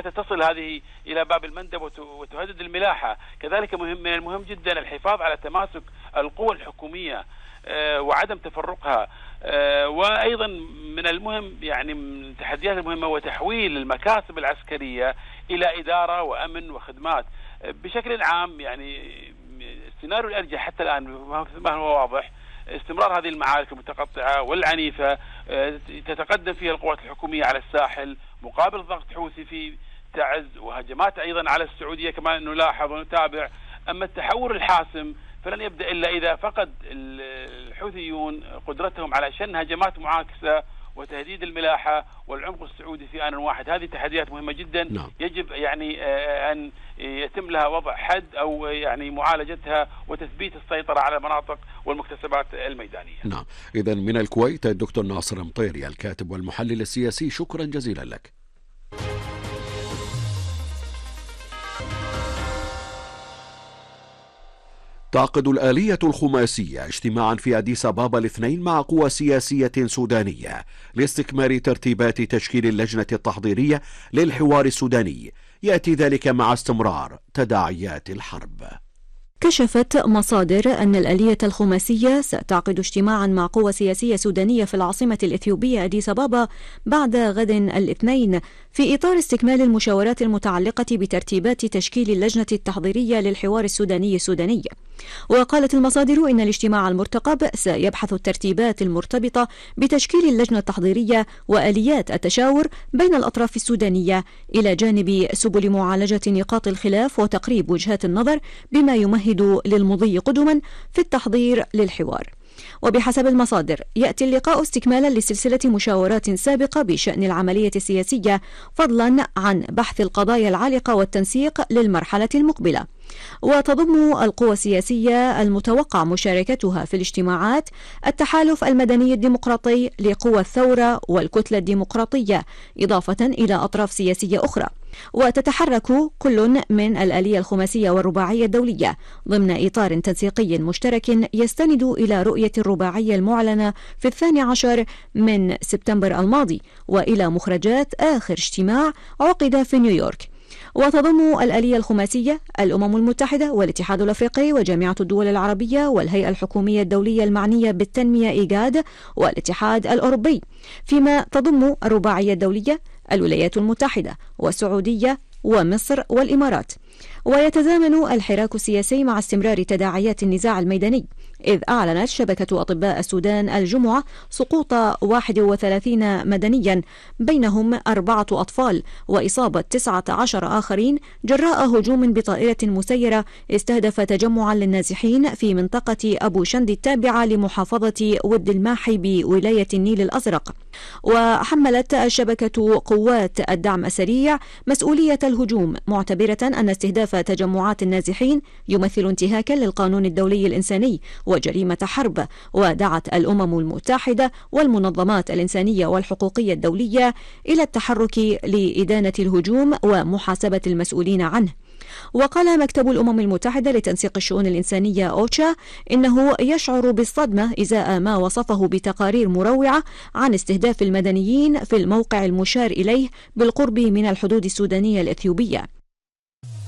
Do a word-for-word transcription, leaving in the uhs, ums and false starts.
حتى تصل هذه إلى باب المندب وتهدد الملاحة. كذلك مهم من المهم جدا الحفاظ على تماسك القوى الحكومية وعدم تفرقها. وأيضا من المهم يعني من التحديات المهمة هو تحويل المكاسب العسكرية إلى إدارة وأمن وخدمات بشكل عام. يعني السيناريو الأرجح حتى الآن ما هو واضح استمرار هذه المعارك المتقطعة والعنيفة تتقدم فيها القوات الحكومية على الساحل مقابل ضغط حوثي في تعز وهجمات أيضا على السعودية كما نلاحظ ونتابع. أما التحول الحاسم فلن يبدأ إلا إذا فقد الحوثيون قدرتهم على شن هجمات معاكسة وتهديد الملاحة والعمق السعودي في آن واحد. هذه تحديات مهمة جدا. نعم. يجب يعني أن يتم لها وضع حد أو يعني معالجتها وتثبيت السيطرة على المناطق والمكتسبات الميدانية. نعم. إذن من الكويت الدكتور ناصر مطيري الكاتب والمحلل السياسي، شكرا جزيلا لك. تعقد الآلية الخماسية اجتماعا في أديس أبابا الاثنين مع قوى سياسية سودانية لاستكمال ترتيبات تشكيل اللجنة التحضيرية للحوار السوداني، يأتي ذلك مع استمرار تداعيات الحرب. كشفت مصادر أن الآلية الخماسية ستعقد اجتماعا مع قوى سياسية سودانية في العاصمة الإثيوبية أديس أبابا بعد غد الاثنين في إطار استكمال المشاورات المتعلقة بترتيبات تشكيل اللجنة التحضيرية للحوار السوداني السوداني. وقالت المصادر إن الاجتماع المرتقب سيبحث الترتيبات المرتبطة بتشكيل اللجنة التحضيرية وآليات التشاور بين الأطراف السودانية إلى جانب سبل معالجة نقاط الخلاف وتقريب وجهات النظر بما يمهد للمضي قدما في التحضير للحوار. وبحسب المصادر يأتي اللقاء استكمالا لسلسلة مشاورات سابقة بشأن العملية السياسية فضلا عن بحث القضايا العالقة والتنسيق للمرحلة المقبلة. وتضم القوى السياسية المتوقع مشاركتها في الاجتماعات التحالف المدني الديمقراطي لقوى الثورة والكتلة الديمقراطية إضافة إلى أطراف سياسية أخرى. وتتحرك كل من الآلية الخماسية والرباعية الدولية ضمن إطار تنسيقي مشترك يستند إلى رؤية الرباعية المعلنة في الثاني عشر من سبتمبر الماضي وإلى مخرجات آخر اجتماع عقد في نيويورك. وتضم الآلية الخماسية الأمم المتحدة والاتحاد الأفريقي وجامعة الدول العربية والهيئة الحكومية الدولية المعنية بالتنمية إيجاد والاتحاد الأوروبي، فيما تضم الرباعية الدولية الولايات المتحدة والسعودية ومصر والإمارات. ويتزامن الحراك السياسي مع استمرار تداعيات النزاع الميداني، إذ أعلنت شبكة أطباء السودان الجمعة سقوط واحد وثلاثين مدنيا بينهم أربعة أطفال وإصابة تسعة عشر آخرين جراء هجوم بطائرة مسيرة استهدف تجمعا للنازحين في منطقة أبو شند التابعة لمحافظة ود الماحي بولاية النيل الأزرق. وحملت الشبكة قوات الدعم السريع مسؤولية الهجوم، معتبرة أن استهداف تجمعات النازحين يمثل انتهاكا للقانون الدولي الإنساني وجريمة حرب. ودعت الأمم المتحدة والمنظمات الإنسانية والحقوقية الدولية إلى التحرك لإدانة الهجوم ومحاسبة المسؤولين عنه. وقال مكتب الأمم المتحدة لتنسيق الشؤون الإنسانية أوتشا إنه يشعر بالصدمة إزاء ما وصفه بتقارير مروعة عن استهداف المدنيين في الموقع المشار إليه بالقرب من الحدود السودانية الإثيوبية.